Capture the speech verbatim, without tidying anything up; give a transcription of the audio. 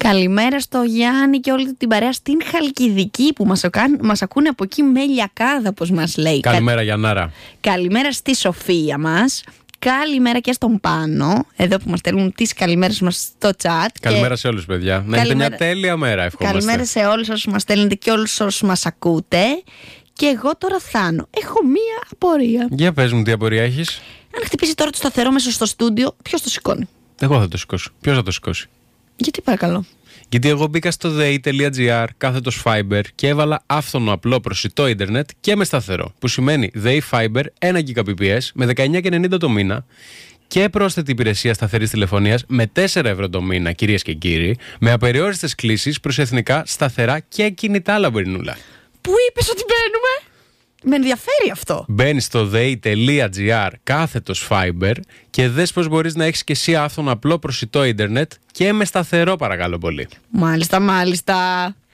Καλημέρα στο Γιάννη και όλη την παρέα στην Χαλκιδική που μας, ακούν, μας ακούνε από εκεί με λιακάδα, όπως μας λέει. Καλημέρα Γιαννάρα. Καλημέρα στη Σοφία μας. Καλημέρα και στον Πάνο, εδώ που μας στέλνουν τις καλημέρες μας στο chat. Καλημέρα και... σε όλους, παιδιά. Να έχετε μια τέλεια μέρα, ευχόμαστε. Καλημέρα σε όλους όσους μας στέλνετε και όλους όσους μας ακούτε. Και εγώ τώρα Θάνο, έχω μία απορία. Για πες μου τι απορία έχεις. Αν χτυπήσει τώρα το σταθερό μέσα στο στούντιο, ποιος το σηκώνει? Εγώ θα το σηκώσω. Ποιος θα το σηκώσει? Γιατί παρακαλώ? Γιατί εγώ μπήκα στο dei.gr κάθετος Fiber και έβαλα άφθονο απλό προσιτό ίντερνετ και με σταθερό. Που σημαίνει Dei Fiber ένα Gbps με δεκαεννιά και ενενήντα το μήνα και πρόσθετη υπηρεσία σταθερής τηλεφωνίας με τέσσερα ευρώ το μήνα, κυρίες και κύριοι, με απεριόριστες κλήσεις προς εθνικά, σταθερά και κινητά, λαμπρινούλα. Πού είπες ότι μπαίνουμε? Με ενδιαφέρει αυτό. Μπαίνεις στο dei.gr κάθετος Fiber και δες πως μπορείς να έχεις και εσύ άφθονο απλό προσιτό ίντερνετ και με σταθερό, παρακαλώ πολύ. Μάλιστα, μάλιστα.